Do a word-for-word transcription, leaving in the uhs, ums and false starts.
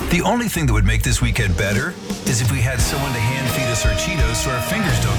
The only thing that would make this weekend better is if we had someone to hand feed us our Cheetos so our fingers don't